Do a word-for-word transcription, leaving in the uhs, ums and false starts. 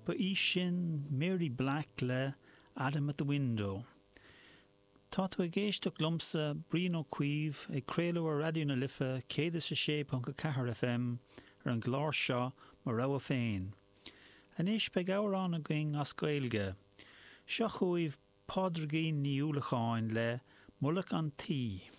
ba is sin Mary Black le Adam at the Window. Tá tú a géisteach lumsa brín ó cuimh ag créalú ar radio na lifa céad sa sé panca cahar F M ar an gláir seo mar rogha féin. Anis be gabhrán a going as Gaeilge. Seo chuaimh pádraigín níolacháin le Mullach an Tí.